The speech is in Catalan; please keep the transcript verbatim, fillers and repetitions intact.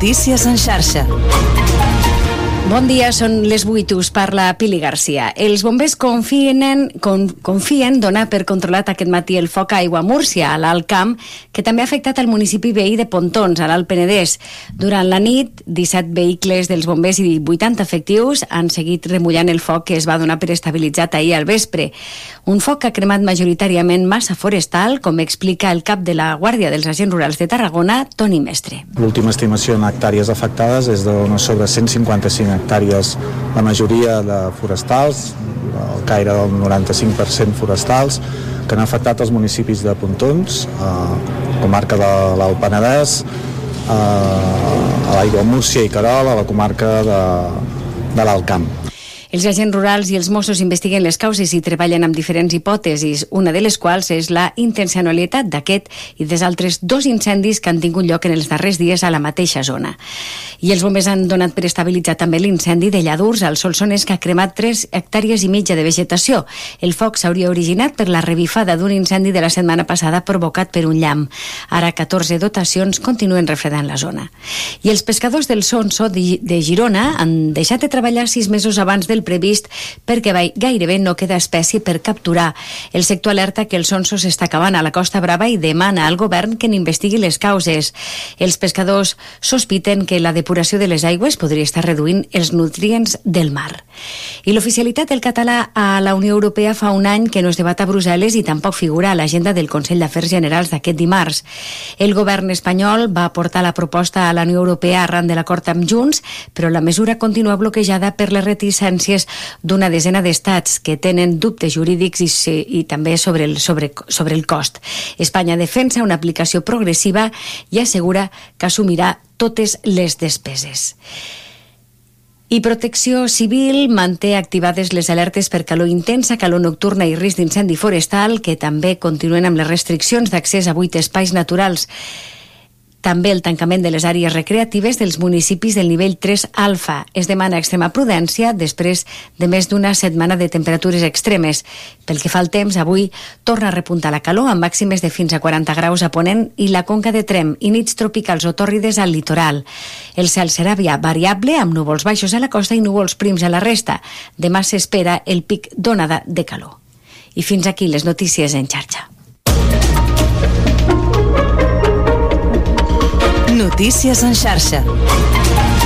Notícies en xarxa. Bon dia, són les vuit, us parla Pili Garcia. Els bombers confien, con, confien donar per controlat aquest matí el foc a Aigua Múrcia, a l'Alt Camp, que també ha afectat el municipi veí de Pontons, a l'Alt Penedès. Durant la nit, disset vehicles dels bombers i vuitanta efectius han seguit remullant el foc que es va donar per estabilitzat ahir al vespre. Un foc que ha cremat majoritàriament massa forestal, com explica el cap de la Guàrdia dels Agents Rurals de Tarragona, Toni Mestre. L'última estimació en hectàrees afectades és d'unes sobre cent cinquanta-cinc hectàrees, la majoria de forestals, el caire del noranta-cinc per cent forestals, que han afectat els municipis de Pontons, eh, comarca de l'Alt Penedès, eh, a l'Aigua Múrcia i Querol, a la comarca de, de l'Alt Camp. Els agents rurals i els Mossos investiguen les causes i treballen amb diferents hipòtesis, una de les quals és la intencionalitat d'aquest i dels altres dos incendis que han tingut lloc en els darrers dies a la mateixa zona. I els bombers han donat per estabilitzar també l'incendi de Lladurs al Solsonès, que ha cremat tres hectàrees i mitja de vegetació. El foc s'hauria originat per la revifada d'un incendi de la setmana passada provocat per un llamp. Ara catorze dotacions continuen refredant la zona. I els pescadors del Sonso de Girona han deixat de treballar sis mesos abans del previst perquè gairebé no queda espècie per capturar. El sector alerta que el sonso s'està acabant a la Costa Brava i demana al govern que n'investigui les causes. Els pescadors sospiten que la depuració de les aigües podria estar reduint els nutrients del mar. I l'oficialitat del català a la Unió Europea fa un any que no es debat a Brussel·les i tampoc figura a l'agenda del Consell d'Afers Generals d'aquest dimarts. El govern espanyol va aportar la proposta a la Unió Europea arran de l'acord amb Junts, però la mesura continua bloquejada per les reticències d'una desena d'estats que tenen dubtes jurídics i, i també sobre el, sobre, sobre el cost. Espanya defensa una aplicació progressiva i assegura que assumirà totes les despeses. I Protecció Civil manté activades les alertes per calor intensa, calor nocturna i risc d'incendi forestal, que també continuen amb les restriccions d'accés a vuit espais naturals. També el tancament de les àrees recreatives dels municipis del nivell tres alfa. Es demana extrema prudència després de més d'una setmana de temperatures extremes. Pel que fa al temps, avui torna a repuntar la calor amb màximes de fins a quaranta graus a Ponent i la Conca de Tremp i nits tropicals o tòrrides al litoral. El cel serà variable amb núvols baixos a la costa i núvols prims a la resta. Demà s'espera el pic d'onada de calor. I fins aquí les notícies en xarxa. Notícies en xarxa.